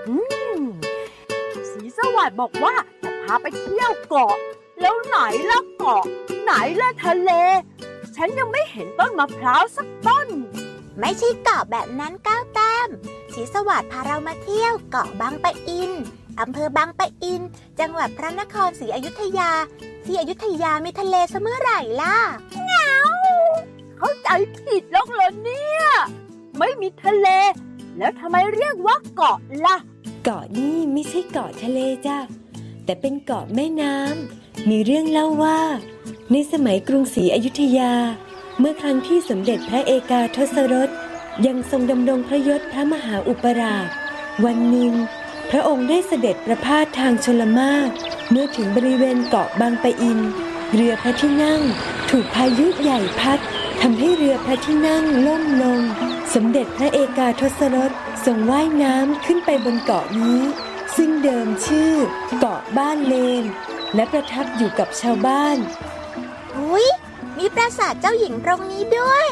อืมศรีสวัสดิ์บอกว่าจะพาไปเที่ยวเกาะแล้วไหนล่ะเกาะไหนล่ะทะเลฉันยังไม่เห็นต้นมะพร้าวสักต้นไม่ใช่เกาะแบบนั้นก้าวแต้มศรีสวัสดิ์พาเรามาเที่ยวเกาะบางปะอินอำเภอบางปะอินจังหวัดพระนครศรีอยุธยาที่อยุธยามีทะเลเสมอไหร่ล่ะเงาเข้าใจผิดแล้วเหรอเนี่ยไม่มีทะเลแล้วทำไมเรียกว่าเกาะล่ะเกาะนี่ไม่ใช่เกาะทะเลจ้ะแต่เป็นเกาะแม่น้ำมีเรื่องเล่าว่าในสมัยกรุงศรีอยุธยาเมื่อครั้งที่สมเด็จพระเอกาทศรสยังทรงดำรงพระยศพระมหาอุปราชวันหนึ่งพระองค์ได้เสด็จประพาสทางชลมารเมื่อถึงบริเวณเกาะบางปะอินเรือพระที่นั่งถูกพายุใหญ่พัดทำให้เรือพระที่นั่งล่มลงสมเด็จพระเอกาทศรสทรงว่ายน้ำขึ้นไปบนเกาะนี้ซึ่งเดิมชื่อเกาะบ้านเลนและประทับอยู่กับชาวบ้านอุ๊ยมีปราสาทเจ้าหญิงตรงนี้ด้วย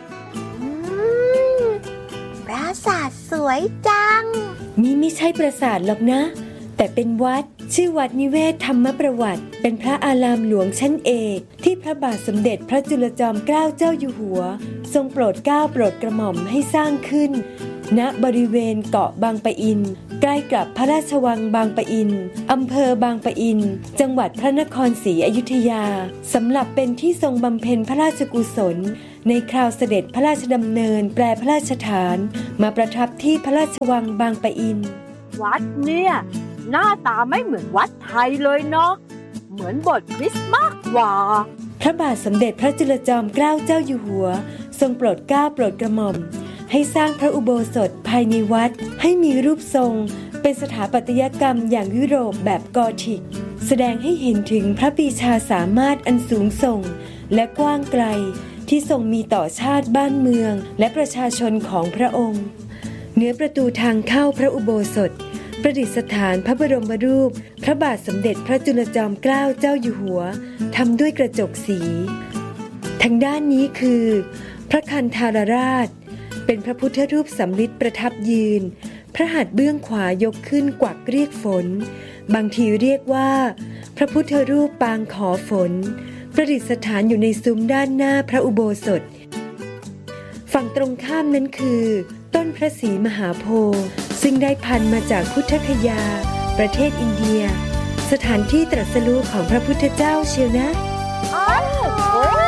ปราสาทสวยจังนี่ไม่ใช่ปราสาทหรอกนะแต่เป็นวัดชื่อวัดนิเวศธรรมประวัติเป็นพระอารามหลวงชั้นเอกที่พระบาทสมเด็จพระจุลจอมเกล้าเจ้าอยู่หัวทรงโปรดเกล้าโปรดกระหม่อมให้สร้างขึ้นณบริเวณเกาะบางปะอินใกล้กับพระราชวังบางปะอินอำเภอบางปะอินจังหวัดพระนครศรีอยุธยาสำหรับเป็นที่ทรงบำเพ็ญพระราชกุศลในคราวเสด็จพระราชดำเนินแปรพระราชฐานมาประทับที่พระราชวังบางปะอินวัดเนี่ยหน้าตาไม่เหมือนวัดไทยเลยเนาะเหมือนโบสถ์คริสต์มากกว่าพระบาทสมเด็จพระจุลจอมเกล้าเจ้าอยู่หัวทรงโปรดเกล้าโปรดกระหม่อมให้สร้างพระอุโบสถภายในวัดให้มีรูปทรงเป็นสถาปัตยกรรมอย่างยุโรปแบบกอธิกแสดงให้เห็นถึงพระปรีชาสามารถอันสูงส่งและกว้างไกลที่ทรงมีต่อชาติบ้านเมืองและประชาชนของพระองค์เหนือประตูทางเข้าพระอุโบสถประดิษฐานพระบรมรูปพระบาทสมเด็จพระจุลจอมเกล้าเจ้าอยู่หัวทำด้วยกระจกสีทางด้านนี้คือพระคันธารราชเป็นพระพุทธรูปสำริดประทับยืนพระหัตถ์เบื้องขวายกขึ้นกวักเรียกฝนบางทีเรียกว่าพระพุทธรูปปางขอฝนประดิษฐานอยู่ในซุ้มด้านหน้าพระอุโบสถฝั่งตรงข้ามนั้นคือต้นพระศรีมหาโพธิ์ซึ่งได้พันธุ์มาจากพุทธคยาประเทศอินเดียสถานที่ตรัสรู้ของพระพุทธเจ้าเชียวนะอ้าว